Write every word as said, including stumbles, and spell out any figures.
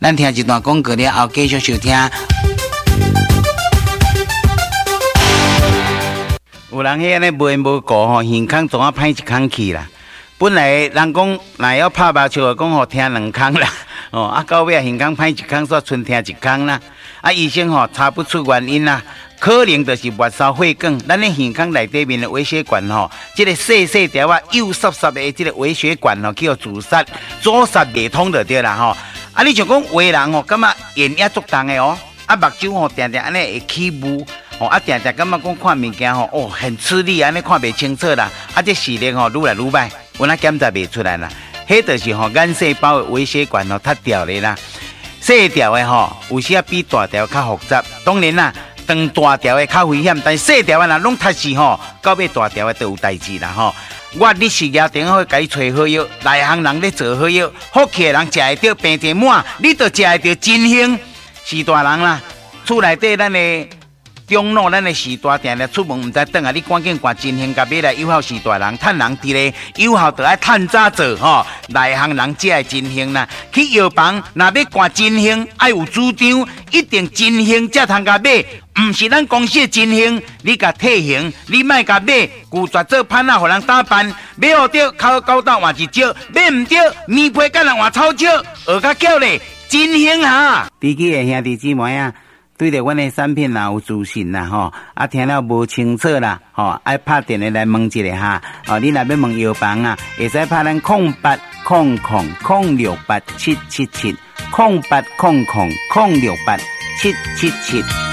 咱听一段广告了后，继续收听。有人迄安尼卖无顾吼，耳孔总啊歹一空去啦。本来人讲若要拍麻将，讲吼听两空啦，哦啊到尾耳孔歹一空，煞剩听一空啦。啊医生吼查不出原因啦，可能就是末梢血管，咱的耳孔内底面的微血管吼，这个细细条啊幼湿湿的这个微血管吼，叫阻塞，阻塞未通就对啦吼。啊你像讲有的人吼，感觉眼压足重的哦，啊目睭吼定定安尼会起雾。哦，啊，定定感觉讲看物件吼，哦，很吃力，安尼看袂清楚啦。啊，这视力吼愈来愈歹，有哪检查袂出来啦。迄就是吼眼细胞的微血管吼塌掉咧啦。细条的吼，有时啊比大条较复杂。当然啦，长大条的较危险，但细条的若拢塌死吼，到尾大条的都有代志啦吼。我你事业顶好，甲伊找好药，内行人咧做好药，福气的人食会着，病得满，你就食会着真幸。是大人啦，厝内底咱的。中路咱的士大定定出门唔知转啊！你赶紧挂真兴甲买来有效士大人，趁人伫咧有效就爱趁早做吼。内行人才会真兴啦。去药房若要挂真兴，爱有主张，一定真兴才通甲买，唔是咱公司的真兴。你甲退行，你莫甲买，拒绝做歹仔，互人打扮。买好着口高到换一招，买唔着面皮甲人换草笑，学甲叫咧真兴哈！比起的兄弟姊妹啊！对着阮的产品啦有自信啦吼，啊听了无清楚啦吼，爱拍电话来问一下哈，哦你若要问药房啊，会使拍咱空八空空空六八七七七空八空空空六八七七七。